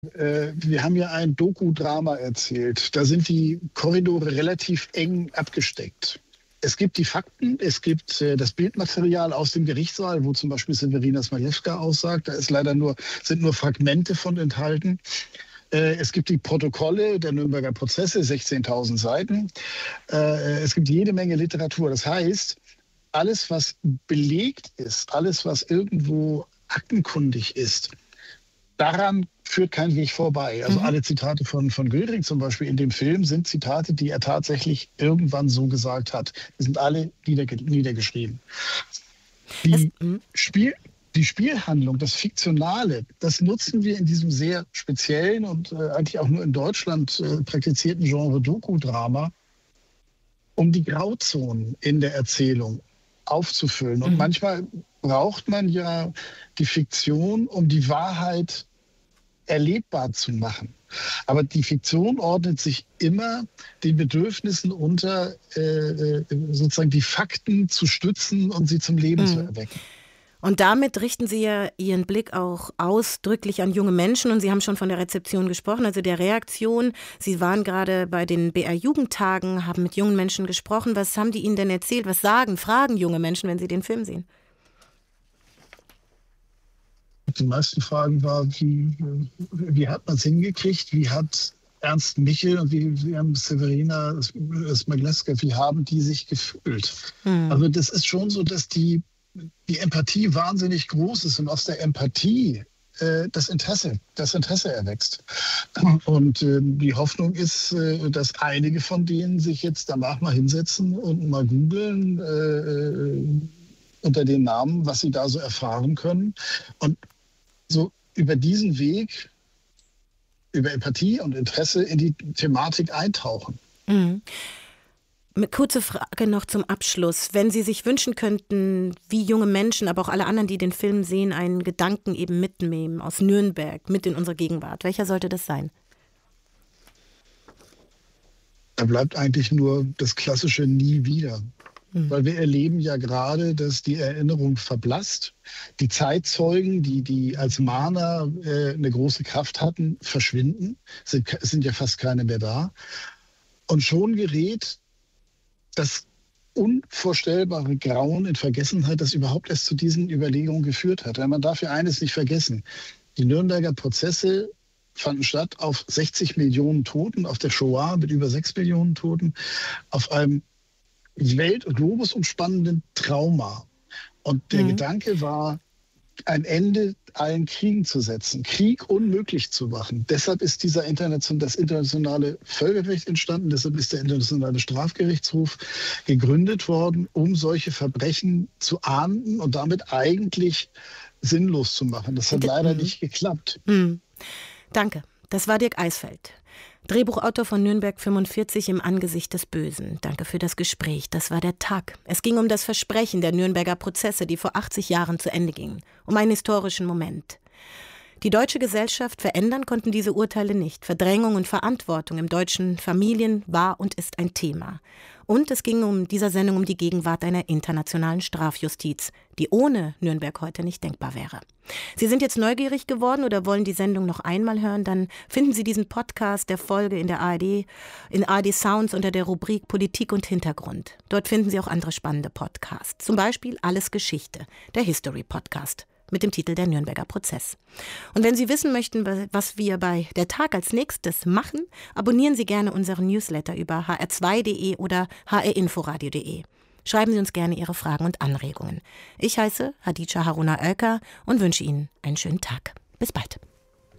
Wir haben ja ein Doku-Drama erzählt. Da sind die Korridore relativ eng abgesteckt. Es gibt die Fakten, es gibt das Bildmaterial aus dem Gerichtssaal, wo zum Beispiel Severina Smaglewska aussagt. Da sind nur Fragmente von enthalten. Es gibt die Protokolle der Nürnberger Prozesse, 16.000 Seiten. Es gibt jede Menge Literatur. Das heißt, alles, was belegt ist, alles, was irgendwo aktenkundig ist, daran führt kein Weg vorbei. Also alle Zitate von Göring zum Beispiel in dem Film sind Zitate, die er tatsächlich irgendwann so gesagt hat. Die sind alle niedergeschrieben. Die Spielhandlung, das Fiktionale, das nutzen wir in diesem sehr speziellen und eigentlich auch nur in Deutschland praktizierten Genre Doku-Drama, um die Grauzonen in der Erzählung aufzufüllen. Und manchmal braucht man ja die Fiktion, um die Wahrheit erlebbar zu machen. Aber die Fiktion ordnet sich immer den Bedürfnissen unter, sozusagen die Fakten zu stützen und sie zum Leben zu erwecken. Und damit richten Sie ja Ihren Blick auch ausdrücklich an junge Menschen. Und Sie haben schon von der Rezeption gesprochen, also der Reaktion. Sie waren gerade bei den BR-Jugendtagen, haben mit jungen Menschen gesprochen. Was haben die Ihnen denn erzählt? Was fragen junge Menschen, wenn sie den Film sehen? Die meisten Fragen war, wie hat man es hingekriegt? Wie hat Ernst Michel und wie haben Severina Smaglewska, wie haben die sich gefühlt? Also das ist schon so, dass die Empathie wahnsinnig groß ist und aus der Empathie das Interesse erwächst. Und die Hoffnung ist, dass einige von denen sich jetzt danach mal hinsetzen und mal googeln unter den Namen, was sie da so erfahren können. Und so über diesen Weg, über Empathie und Interesse in die Thematik eintauchen. Kurze Frage noch zum Abschluss. Wenn Sie sich wünschen könnten, wie junge Menschen, aber auch alle anderen, die den Film sehen, einen Gedanken eben mitnehmen aus Nürnberg, mit in unsere Gegenwart, welcher sollte das sein? Da bleibt eigentlich nur das klassische Nie wieder. Weil wir erleben ja gerade, dass die Erinnerung verblasst. Die Zeitzeugen, die als Mahner eine große Kraft hatten, verschwinden. Sind ja fast keine mehr da. Und schon gerät das unvorstellbare Grauen in Vergessenheit, das überhaupt erst zu diesen Überlegungen geführt hat. Weil man darf ja eines nicht vergessen. Die Nürnberger Prozesse fanden statt auf 60 Millionen Toten, auf der Shoah mit über 6 Millionen Toten, auf einem globusumspannenden Trauma. Und der Gedanke war, ein Ende allen Kriegen zu setzen, Krieg unmöglich zu machen. Deshalb ist das internationale Völkerrecht entstanden, deshalb ist der internationale Strafgerichtshof gegründet worden, um solche Verbrechen zu ahnden und damit eigentlich sinnlos zu machen. Das hat leider nicht geklappt. Danke. Das war Dirk Eisfeld, Drehbuchautor von Nürnberg 45 im Angesicht des Bösen. Danke für das Gespräch. Das war der Tag. Es ging um das Versprechen der Nürnberger Prozesse, die vor 80 Jahren zu Ende gingen. Um einen historischen Moment. Die deutsche Gesellschaft verändern konnten diese Urteile nicht. Verdrängung und Verantwortung im deutschen Familien war und ist ein Thema. Und es ging in dieser Sendung um die Gegenwart einer internationalen Strafjustiz, die ohne Nürnberg heute nicht denkbar wäre. Sie sind jetzt neugierig geworden oder wollen die Sendung noch einmal hören, dann finden Sie diesen Podcast der Folge in der ARD, in ARD Sounds unter der Rubrik Politik und Hintergrund. Dort finden Sie auch andere spannende Podcasts, zum Beispiel Alles Geschichte, der History-Podcast mit dem Titel Der Nürnberger Prozess. Und wenn Sie wissen möchten, was wir bei Der Tag als nächstes machen, abonnieren Sie gerne unseren Newsletter über hr2.de oder hrinforadio.de. Schreiben Sie uns gerne Ihre Fragen und Anregungen. Ich heiße Hadija Haruna Oelker und wünsche Ihnen einen schönen Tag. Bis bald.